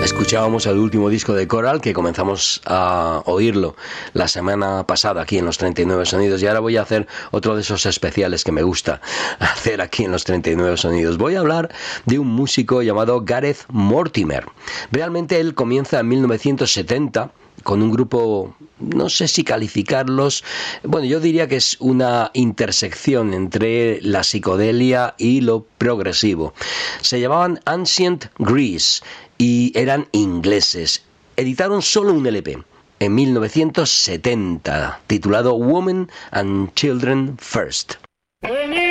Escuchábamos el último disco de Coral, que comenzamos a oírlo la semana pasada aquí en los 39 Sonidos, y ahora voy a hacer otro de esos especiales que me gusta hacer aquí en los 39 Sonidos. Voy a hablar de un músico llamado Gareth Mortimer. Realmente él comienza en 1970 con un grupo, no sé si calificarlos, bueno, yo diría que es una intersección entre la psicodelia y lo progresivo. Se llamaban Ancient Greece y eran ingleses. Editaron solo un LP en 1970, titulado Women and Children First.